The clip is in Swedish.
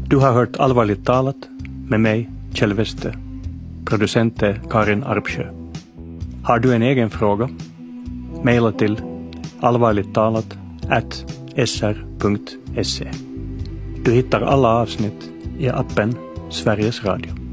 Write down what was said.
Du har hört Allvarligt talat med mig, Kjell Wester. Producent är Karin Arpsjö. Har du en egen fråga? Maila till allvarligttalat@sr.se. Du hittar alla avsnitt i appen Sveriges Radio.